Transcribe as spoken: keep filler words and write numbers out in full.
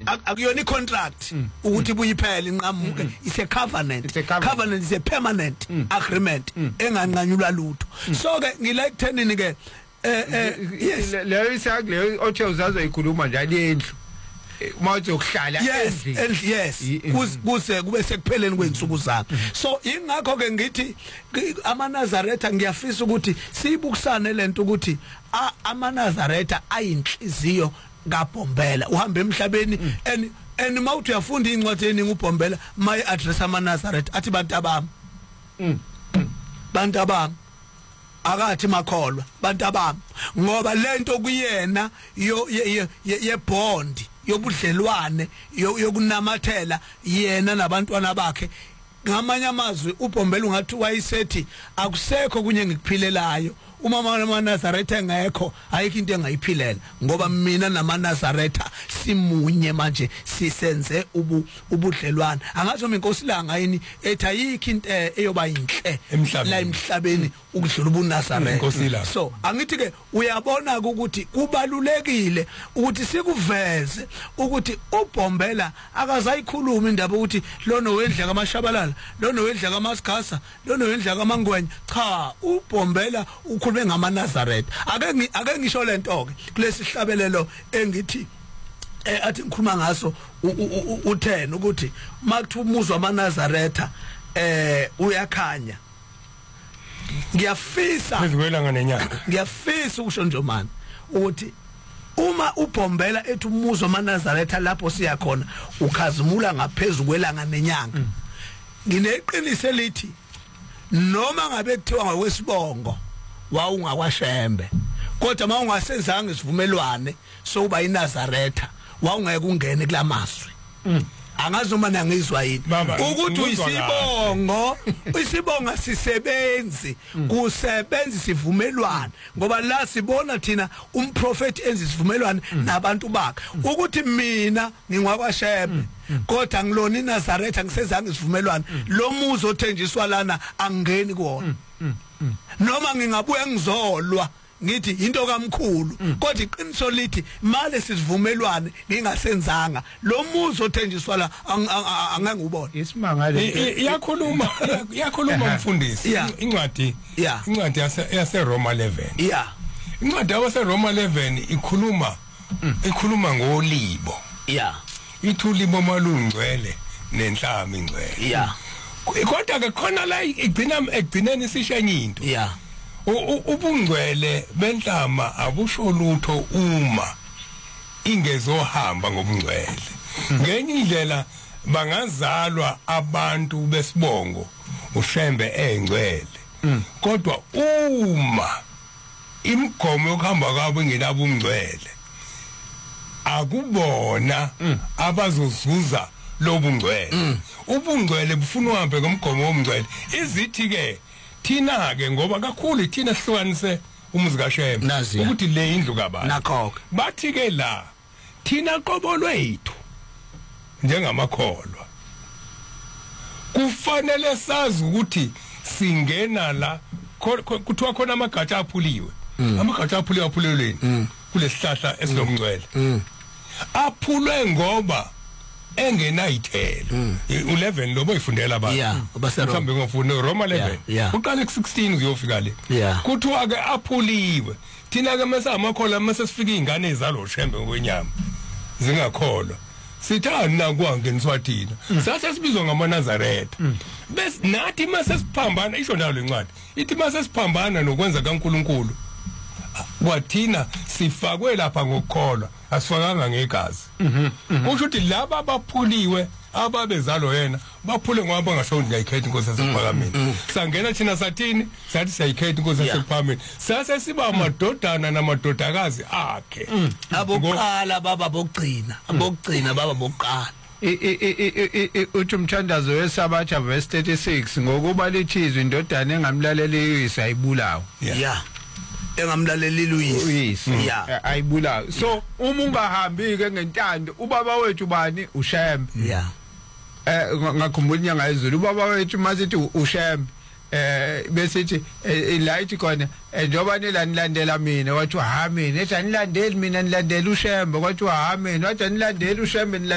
akuyona icontract ukuthi buyiphela inqamuke it's a covenant covenant is a permanent agreement enganqanyulwa lutho so ke ngilike thenini ke eh yes leyo isakleyo othe uzazo ikhuluma nje alendlu mawuthi ukuhlala endlini yes kuze kube sekupheleni kwensuku zakhe so ingakho ke ngithi amaNazaretha ngiyafisa ukuthi siyibukisane lento ukuthi amaNazaretha ayinhliziyo kaBhombela uhamba emhlabeni and and mawuthi uyafunda incwadi eningi uBhombela my address amaNazaretha athi bantu abami bantu abami akathi makholwa bantu abami ngoba lento kuyena yo yebond yobudlelwane yokunamathela yena nabantwana bakhe ngamanye amazwi uBhombela ungathi wayisethi akusekho kunye ngikuphilelayo uma amaNazaretha engekho ayikho into engayiphilela ngoba mina namaNazaretha simunye manje sisenze ubudlelwane angathi uma inkosi langa yini ethi ayikho into eyoba yinhle la emhlabeni ukudlula ubuNazaretha so angithi ke uyabona ukuthi kubalulekile ukuthi sikuveze ukuthi uBhombela akazayikhuluma indaba ukuthi lona wendla kaMashabalala lona wendla kaMasigasa lona wendla kaMangwenya cha uBhombela ukhulume ngamaNazaretha ake ake ngisho lento ke kulesi hlabelelo engithi eh athi ngikhuluma ngaso u10 ukuthi makuthi umuzwa amaNazaretha eh uyakhanya ngiyafisa ezikwelanga nenyanga ngiyafisa ukusho nje manje ukuthi uma uBhombela ethi umuzwa amaNazaretha lapho siya khona ukhazimula ngaphezulu kwelanga nenyanga ngineqiniso lithi noma ngabe kuthiwa ngowesibongo wawungakwashembe kodwa mawungasenzanga isivumelwane sokuba iNazaretha wawungeke ungene kulamaswi angazi noma nangizwa yini ukuthi uyisibongo isibonga sisebenzi kusebenza sivumelwane ngoba la sibona thina umprofeti enza isivumelwane nabantu bakhe ukuthi mina ngingwakwashembe kodwa ngilona iNazaretha ngisezanga isivumelwane lo muzi othenjiswa lana angeni kuona noma ngingabuye ngizolwa ngithi into kamkhulu kodwa iqiniso lithi manje sizivumelwane ngingasenzanga lo muzi othenjiswa la angeke ubone isimangale iyakhuluma iyakhuluma umfundisi incwadi incwadi yase Roma eleven yeah incwadi yase Roma eleven ikhuluma ikhuluma ngolibo yeah ithulibo malungcwele nenhlama ingcwele yeah kodwa ke khona la igcina egcineni isishenye into yeah ubungcwele benhlama abusho lutho uma ingezohamba ngobungcwele ngenye indlela bangazalwa abantu besibongo ushembe engcwele kodwa uma imigomo yokuhamba kwabo ingenabo ubungcwele akubona abazozuza lobungcwele ubungcwele bufuna uhambe ngomgomo womngcwele izithi ke thina ke ngoba kakhulu thina sihlukanise umuzi kaShembe ukuthi le indlu kabani nakho bathi ke la thina qobo lwethu njengamakholwa kufanele sazi ukuthi singena la kuthiwa khona amagatsha aphuliwe amagatsha aphuliwe aphulelweni kulesihlahla esinomngcwele aphulwe ngoba engenayithelo eleven lo boyifundela abantu mhlambe ngofuna Roma eleven uqala ku sixteen uyofika le kuthiwa ke aphuliwe thina ke mase amakhola mase sifika izingane ezalo Shembe ngokwenyama zingakholwa sithani na kwangeniswa thina sase sibizwa ngamaNazaretha bese nathi mase siphambana isho nayo lencwadi ithi mase siphambana nokwenza kaNkuluNkulu kwathina sifakwe lapha ngokukholwa asifakanga ngegazi kusho ukuthi laba abaphuliwe ababezalo yena baphule ngoba bangashondi ngayikhetha inkosi yasephakameni sangena thina sathini sathi siyayikhetha inkosi yasephakameni sase siba amadodana namadodakazi akhe abokuqala baba bokugcina abokugcina baba bokuqala uthi umthandazo wesabatha verse thirty-six ngokuba lithizwe indodana engamlaleli isayibulawa yeah engamlaleli uyise yeah ayibulawa so uma ungahambi ke ngentando ubaba wethu bani uShembe yeah eh ngakhumbula inyanga yezulu ubaba wethu masithi uShembe eh besithi light khona njoba nilandela mina wathi ha mina ethi anilandeli mina nilandela uShembe wathi ha mina wathi anilandeli uShembe